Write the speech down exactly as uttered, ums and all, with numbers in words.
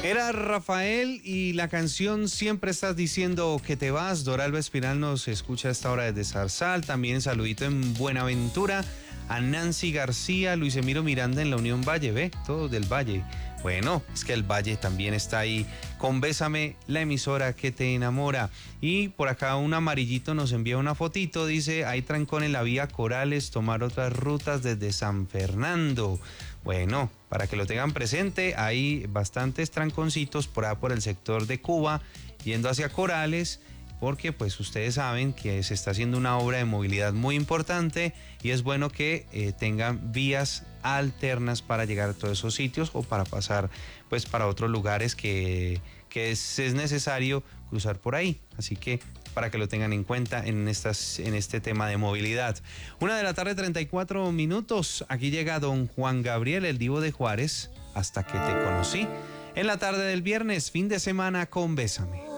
Era Rafael y la canción Siempre estás diciendo que te vas. Doralba Espinal nos escucha a esta hora desde Zarzal. También saludito en Buenaventura a Nancy García, Luis Emiro Miranda en la Unión Valle, ve, todos del Valle. Bueno, es que el Valle también está ahí con Bésame, la emisora que te enamora. Y por acá un amarillito nos envía una fotito, dice, hay trancón en la vía Corales, tomar otras rutas desde San Fernando. Bueno, para que lo tengan presente, hay bastantes tranconcitos por allá por el sector de Cuba, yendo hacia Corales, porque pues ustedes saben que se está haciendo una obra de movilidad muy importante y es bueno que eh, tengan vías alternas para llegar a todos esos sitios o para pasar pues para otros lugares que, que es, es necesario cruzar por ahí. Así que para que lo tengan en cuenta en, estas, en este tema de movilidad. Una de la tarde, treinta y cuatro minutos. Aquí llega don Juan Gabriel, el Divo de Juárez, hasta que te conocí. En la tarde del viernes, fin de semana con Bésame.